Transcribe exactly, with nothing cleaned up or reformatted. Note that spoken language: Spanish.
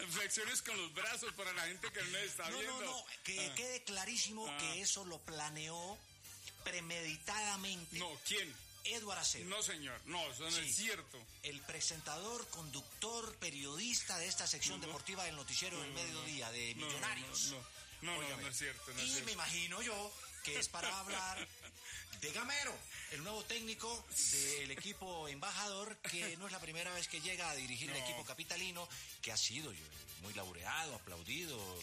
Flexiones con los brazos para la gente que no está no, viendo. No, no, que ah. quede clarísimo ah. que eso lo planeó premeditadamente. No, ¿quién? Eduardo Acero. No, señor, no, eso no sí. es cierto. El presentador, conductor, periodista de esta sección no, deportiva del noticiero no, del mediodía de no, Millonarios. No, no, no, no, no, no es cierto. No y es cierto. me imagino yo que es para hablar de Gamero, el nuevo técnico del equipo embajador, que no es la primera vez que llega a dirigir no. el equipo capitalino, que ha sido muy laureado, aplaudido